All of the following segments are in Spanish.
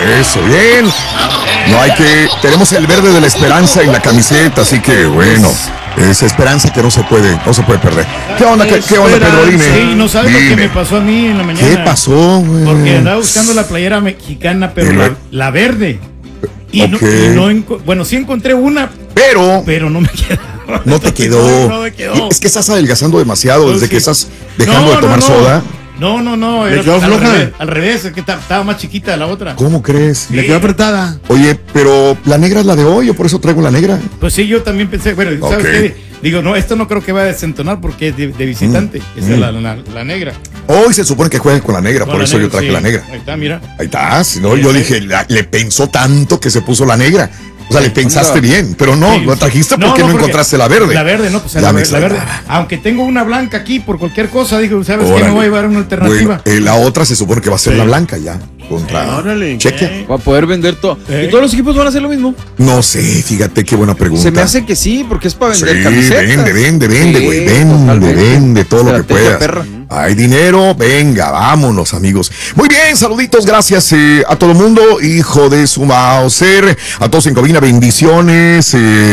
Eso, bien. No hay que... Tenemos el verde de la esperanza en la camiseta, así que bueno. Es esperanza que no se puede perder. ¿Qué onda, Pedro? Dime. Sí, no sabes lo que me pasó a mí en la mañana. ¿Qué pasó, güey? Porque andaba buscando la playera mexicana, pero la verde. Y okay. Bueno, sí encontré una, pero no me quedó. No te quedó. No me quedó. Es que estás adelgazando demasiado desde que estás dejando de tomar soda. No, ¿Le quedó floja? Al revés, es que estaba más chiquita la otra. ¿Cómo crees? Le quedó apretada. Oye, pero la negra es la de hoy, yo por eso traigo la negra. Pues sí, yo también pensé, bueno, ¿sabes qué? Digo, no, esto no creo que va a desentonar porque es de visitante. Esa es la negra. Hoy se supone que juegan con la negra, por eso yo traje la negra. Ahí está, mira. Ahí está, si no, yo dije, le pensó tanto que se puso la negra. O sea, le pensaste bien, pero no, lo trajiste porque no encontraste la verde. La verde, no, pues la verde. Aunque tengo una blanca aquí por cualquier cosa, digo, ¿sabes qué? Me voy a llevar una alternativa. Bueno, la otra se supone que va a ser la blanca ya. Cheque. Va a poder vender todo. ¿Y todos los equipos van a hacer lo mismo? No sé, fíjate qué buena pregunta. Se me hace que sí, porque es para vender camisetas. Vende, güey. Vende todo lo que puedas. Perra. Hay dinero, venga, vámonos, amigos. Muy bien, saluditos, gracias a todo el mundo, hijo de su Mauser, a todos en cabina, bendiciones.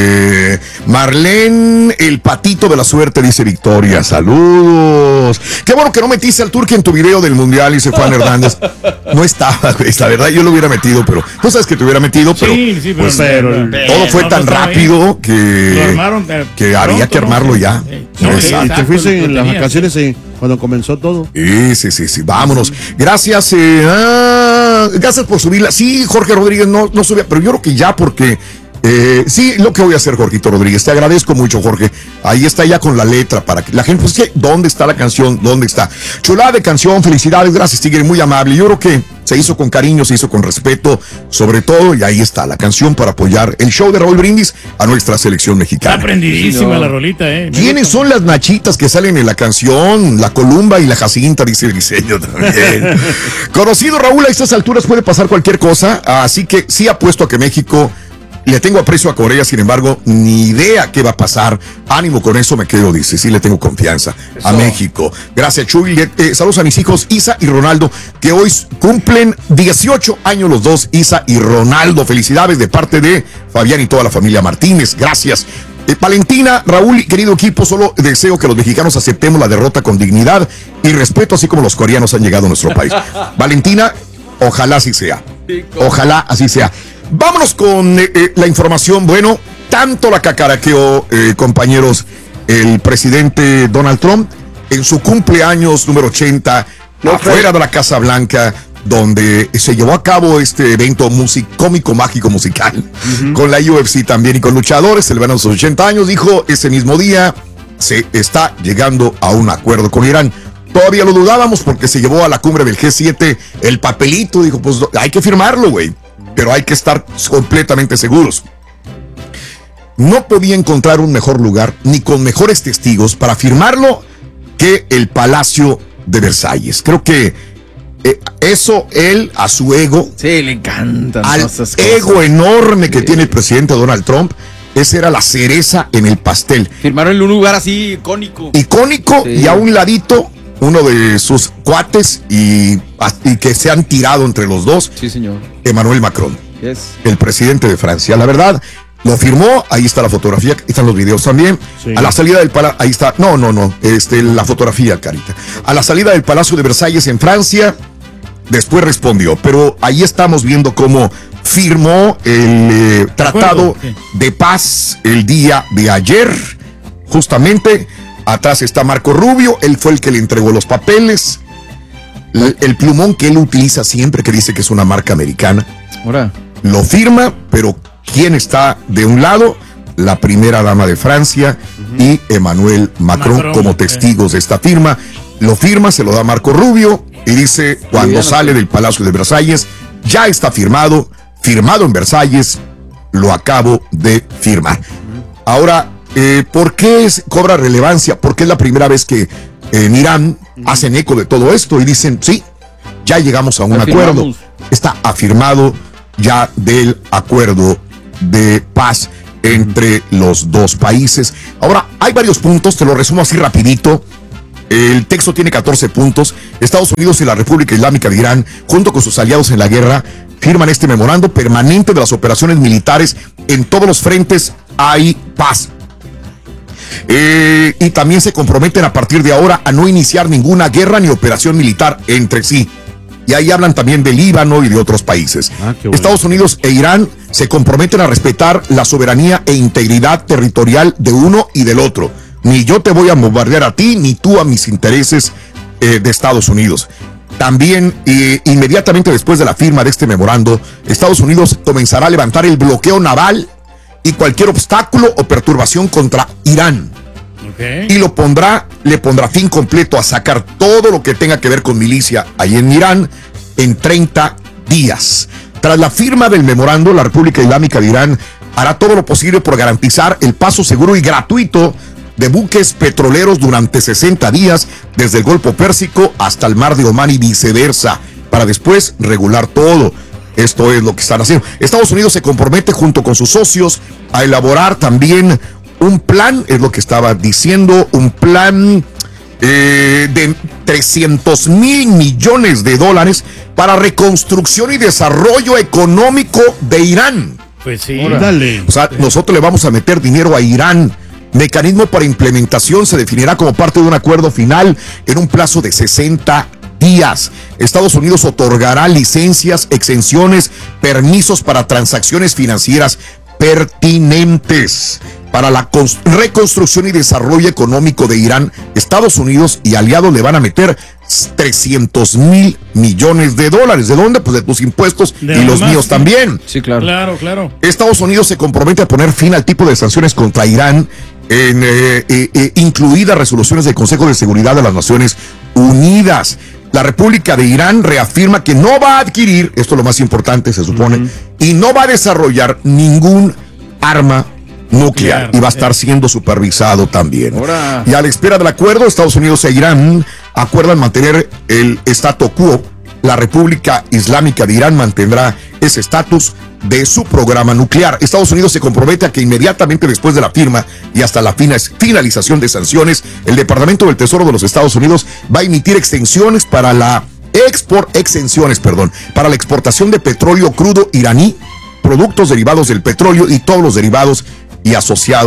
Marlene, el patito de la suerte, dice Victoria, saludos. Qué bueno que no metiste al Turque en tu video del Mundial, dice Juan Hernández. No estaba, güey, la verdad, yo lo hubiera metido, pero tú sabes que te hubiera metido, pero, sí, pues, todo fue tan rápido que había que armarlo ya. Y te fuiste en las vacaciones cuando comenzó todo. Sí, vámonos. Gracias, gracias por subirla. Sí, Jorge Rodríguez no subía, pero yo creo que ya porque... sí, lo que voy a hacer, Jorgito Rodríguez, te agradezco mucho, Jorge. Ahí está ya con la letra para que la gente, pues, ¿dónde está la canción? ¿Dónde está? Chulada de canción, felicidades, gracias, Tigre, muy amable. Yo creo que se hizo con cariño, se hizo con respeto, sobre todo, y ahí está la canción para apoyar el show de Raúl Brindis a nuestra selección mexicana. Está aprendidísima la rolita, ¿Quiénes son las nachitas que salen en la canción? La Columba y la Jacinta, dice el diseño también. Conocido Raúl, a estas alturas puede pasar cualquier cosa, así que sí apuesto a que México... Le tengo aprecio a Corea, sin embargo, ni idea qué va a pasar. Ánimo, con eso me quedo, dice. Sí, le tengo confianza a México. Gracias, Chuy. Saludos a mis hijos Isa y Ronaldo, que hoy cumplen 18 años los dos, Isa y Ronaldo. Felicidades de parte de Fabián y toda la familia Martínez. Gracias. Valentina, Raúl, querido equipo, solo deseo que los mexicanos aceptemos la derrota con dignidad y respeto, así como los coreanos han llegado a nuestro país. Valentina, ojalá así sea. Ojalá así sea. Vámonos con la información. Bueno, tanto la cacaraqueó, compañeros, el presidente Donald Trump en su cumpleaños número 80, afuera de la Casa Blanca, donde se llevó a cabo este evento cómico, mágico, musical, con la UFC también y con luchadores, celebrando sus 80 años. Dijo ese mismo día, se está llegando a un acuerdo con Irán. Todavía lo dudábamos porque se llevó a la cumbre del G7 el papelito, dijo, pues hay que firmarlo, güey. Pero hay que estar completamente seguros. No podía encontrar un mejor lugar ni con mejores testigos para firmarlo que el Palacio de Versalles. Creo que eso, él, a su ego, sí, le encantan al ego enorme que tiene el presidente Donald Trump, esa era la cereza en el pastel. Firmaron en un lugar así icónico. Sí. Y a un ladito uno de sus cuates y que se han tirado entre los dos. Sí, señor. Emmanuel Macron, el presidente de Francia. La verdad, lo firmó, ahí está la fotografía, ahí están los videos también. Sí. A la salida del palacio, ahí está, la fotografía, Carita. A la salida del Palacio de Versalles en Francia, después respondió, pero ahí estamos viendo cómo firmó el tratado de paz el día de ayer, justamente. Atrás está Marco Rubio, él fue el que le entregó los papeles. El plumón que él utiliza siempre, que dice que es una marca americana. Ahora. Lo firma, pero ¿quién está de un lado? La primera dama de Francia y Emmanuel Macron como testigos de esta firma. Lo firma, se lo da Marco Rubio y dice, cuando sale del Palacio de Versalles, ya está firmado en Versalles, lo acabo de firmar. Ahora, ¿por qué cobra relevancia? Porque es la primera vez que en Irán hacen eco de todo esto y dicen, sí, ya llegamos a un acuerdo. Está afirmado ya del acuerdo de paz entre los dos países. Ahora, hay varios puntos, te lo resumo así rapidito. El texto tiene 14 puntos. Estados Unidos y la República Islámica de Irán, junto con sus aliados en la guerra, firman este memorando permanente de las operaciones militares en todos los frentes. Hay paz. Y también se comprometen a partir de ahora a no iniciar ninguna guerra ni operación militar entre sí. Y ahí hablan también de Líbano y de otros países. Bueno. Estados Unidos e Irán se comprometen a respetar la soberanía e integridad territorial de uno y del otro. Ni yo te voy a bombardear a ti, ni tú a mis intereses de Estados Unidos. También, inmediatamente después de la firma de este memorando, Estados Unidos comenzará a levantar el bloqueo naval y cualquier obstáculo o perturbación contra Irán. Okay. Y le pondrá fin completo a sacar todo lo que tenga que ver con milicia ahí en Irán en 30 días. Tras la firma del memorando, la República Islámica de Irán hará todo lo posible por garantizar el paso seguro y gratuito de buques petroleros durante 60 días desde el Golfo Pérsico hasta el Mar de Omán y viceversa, para después regular todo. Esto es lo que están haciendo. Estados Unidos se compromete junto con sus socios a elaborar también un plan, es lo que estaba diciendo, un plan de $300 mil millones para reconstrucción y desarrollo económico de Irán. Pues sí. Dale. O sea, nosotros le vamos a meter dinero a Irán. Mecanismo para implementación se definirá como parte de un acuerdo final en un plazo de 60 días. Estados Unidos otorgará licencias, exenciones, permisos para transacciones financieras pertinentes para la reconstrucción y desarrollo económico de Irán. Estados Unidos y aliados le van a meter $300 mil millones. ¿De dónde? Pues de tus impuestos y los míos también. Sí, claro. Claro. Estados Unidos se compromete a poner fin al tipo de sanciones contra Irán, incluidas resoluciones del Consejo de Seguridad de las Naciones Unidas. La República de Irán reafirma que no va a adquirir, esto es lo más importante, se supone, y no va a desarrollar ningún arma nuclear y va a estar siendo supervisado también. Ahora. Y a la espera del acuerdo, Estados Unidos e Irán acuerdan mantener el statu quo. La República Islámica de Irán mantendrá ese estatus de su programa nuclear. Estados Unidos se compromete a que inmediatamente después de la firma y hasta la finalización de sanciones, el Departamento del Tesoro de los Estados Unidos va a emitir extensiones para la exportación de petróleo crudo iraní, productos derivados del petróleo y todos los derivados y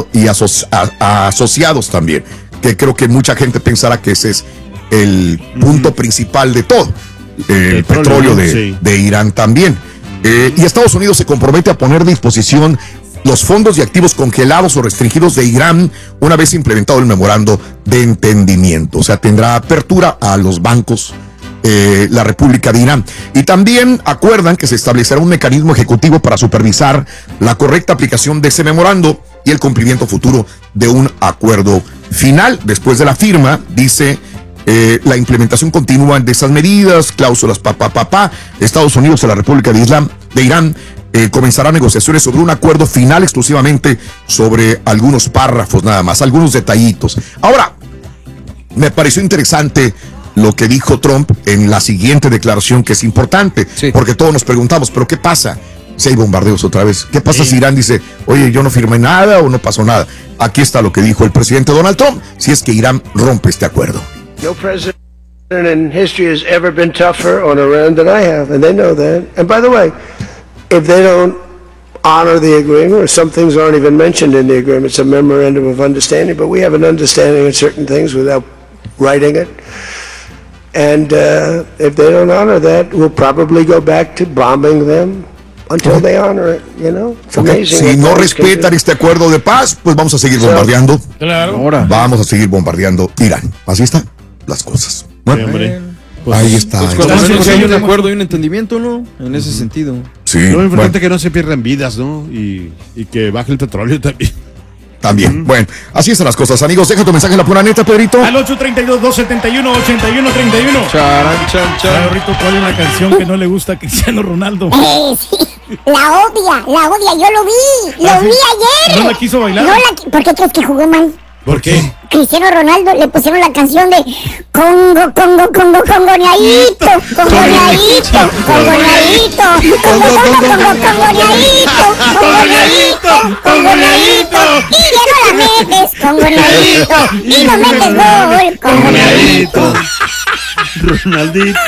asociados también, que creo que mucha gente pensará que ese es el punto principal de todo, el petróleo de Irán también. Y Estados Unidos se compromete a poner a disposición los fondos y activos congelados o restringidos de Irán una vez implementado el memorando de entendimiento. O sea, tendrá apertura a los bancos la República de Irán. Y también acuerdan que se establecerá un mecanismo ejecutivo para supervisar la correcta aplicación de ese memorando y el cumplimiento futuro de un acuerdo final. Después de la firma, dice... la implementación continua de esas medidas, cláusulas, Estados Unidos y la República de Irán comenzará negociaciones sobre un acuerdo final exclusivamente sobre algunos párrafos nada más, algunos detallitos. Ahora, me pareció interesante lo que dijo Trump en la siguiente declaración, que es importante, porque todos nos preguntamos, ¿pero qué pasa si hay bombardeos otra vez? ¿Qué pasa si Irán dice, oye, yo no firmé nada o no pasó nada? Aquí está lo que dijo el presidente Donald Trump, si es que Irán rompe este acuerdo. No president in history has ever been tougher on Iran than I have, and they know that. And by the way, if they don't honor the agreement, or some things aren't even mentioned in the agreement, it's a memorandum of understanding, but we have an understanding of certain things without writing it. And if they don't honor that, we'll probably go back to bombing them until they honor it, you know? It's amazing. Si no respetan este acuerdo de paz, pues vamos a seguir bombardeando. Claro. Vamos a seguir bombardeando Irán. Así están las cosas. Bueno, pues, ahí está. Pues cuando hay un acuerdo y un entendimiento, ¿no? En ese sentido. Sí. Lo importante es que no se pierdan vidas, ¿no? Y que baje el petróleo también. También. Bueno, así están las cosas, amigos. Deja tu mensaje en la pura neta, Pedrito. Al 832-271-8131. Charan. Ahorita, ¿cuál es la canción que no le gusta a Cristiano Ronaldo? Sí. La odia, yo lo vi ayer. ¿No la quiso bailar? ¿Por qué crees que jugó mal? ¿Por qué? Cristiano Ronaldo le pusieron la canción de Congo, congoneadito, y ya no la metes, congoneadito, y no metes gol, congoneadito. Ronaldito.